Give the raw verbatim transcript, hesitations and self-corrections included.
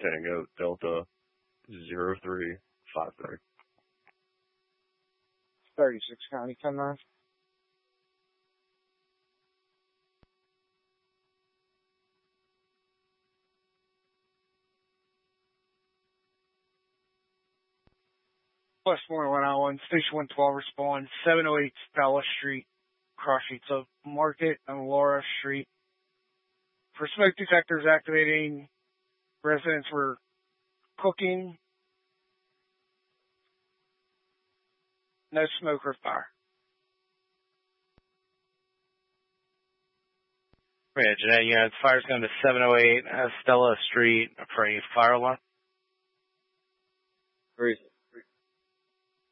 Tango Delta zero three five three. thirty-six County ten nine. Westmore one oh one, Station one twelve, respond seven oh eight Stella Street, cross streets of Market and Laura Street. For smoke detectors activating, residents were cooking. No smoke or fire. Yeah, Jeanette, you know, fire's going to seven oh eight uh, Stella Street for a fire alarm. Where is it?